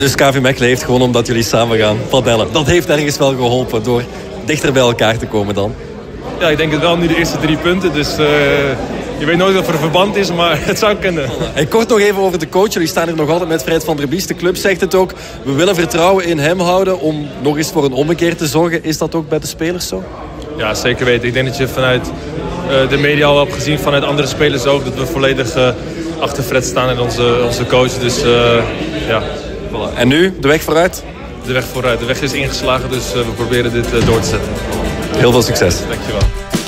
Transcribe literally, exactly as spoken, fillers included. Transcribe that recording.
Dus K V Mechelen heeft gewonnen omdat jullie samen gaan padellen. Dat heeft ergens wel geholpen door dichter bij elkaar te komen dan. Ja, ik denk het wel. Nu de eerste drie punten. Dus uh, je weet nooit of er een verband is, maar het zou kunnen. En kort nog even over de coach. Jullie staan hier nog altijd met Fred van der Biest. De club zegt het ook. We willen vertrouwen in hem houden om nog eens voor een ommekeer te zorgen. Is dat ook bij de spelers zo? Ja, zeker weten. Ik denk dat je vanuit uh, de media al hebt gezien, vanuit andere spelers ook, dat we volledig uh, achter Fred staan en onze, onze coach. Dus uh, ja. Voilà. En nu, de weg vooruit? De weg vooruit. De weg is ingeslagen, dus uh, we proberen dit uh, door te zetten. Heel veel succes. Dankjewel.